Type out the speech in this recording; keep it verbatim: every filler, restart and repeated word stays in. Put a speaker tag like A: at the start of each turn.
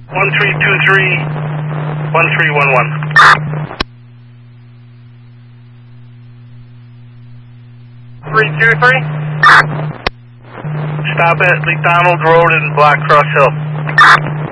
A: one three two three, one three one one. three two three. Stop at McDonald Road in Black Cross Hill.